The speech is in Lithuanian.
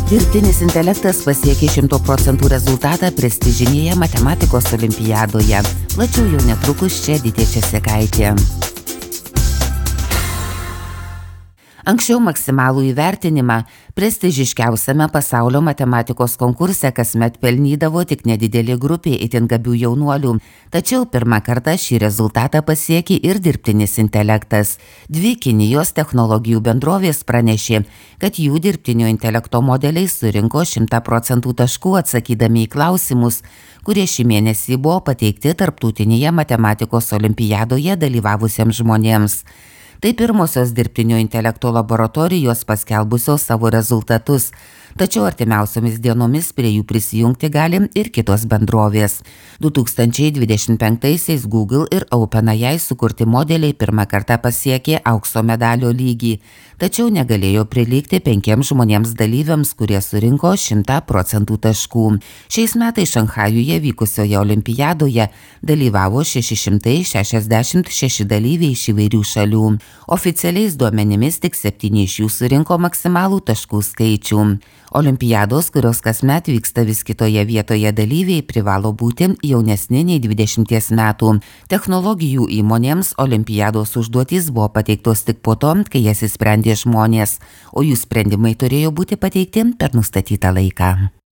Dirbtinis intelektas pasiekė 100% rezultatą prestižinėje matematikos olimpiadoje. Plačiau jau netrukus čia Editė Česekaitė. Anksčiau maksimalų įvertinimą prestižiškiausiame pasaulio matematikos konkurse kasmet pelnydavo tik nedidelė grupė itin gabių jaunuolių, tačiau pirmą kartą šį rezultatą pasiekė ir dirbtinis intelektas. 2 Kinijos technologijų bendrovės pranešė, kad jų dirbtinio intelekto modeliai surinko 100% taškų atsakydami į klausimus, kurie šį mėnesį buvo pateikti tarptautinėje matematikos olimpiadoje dalyvavusiems žmonėms. Tai pirmosios dirbtinio intelekto laboratorijos paskelbusios savo rezultatus, tačiau artimiausiomis dienomis prie jų prisijungti gali ir kitos bendrovės. 2025-aisiais Google ir OpenAI sukurti modeliai pirmą kartą pasiekė aukso medalio lygį, tačiau negalėjo prilygti 5 žmonėms dalyviams, kurie surinko 100% taškų. Šiais metais Šanchajuje vykusioje olimpiadoje dalyvavo 666 dalyviai iš įvairių šalių. Oficialiais duomenimis tik 7 iš jų surinko maksimalų taškų skaičių. Olimpiados, kurios kasmet vyksta vis kitoje vietoje dalyviai, privalo būti jaunesni nei 20 metų. Technologijų įmonėms olimpiados užduotys buvo pateiktos tik po to, kai jas išsprendė žmonės, o jų sprendimai turėjo būti pateikti per nustatytą laiką.